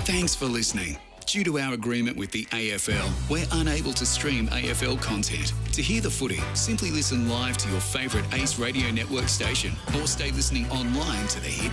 Thanks for listening. Due to our agreement with the AFL, we're unable to stream AFL content. To hear the footy, simply listen live to your favourite Ace Radio Network station or stay listening online to the Hits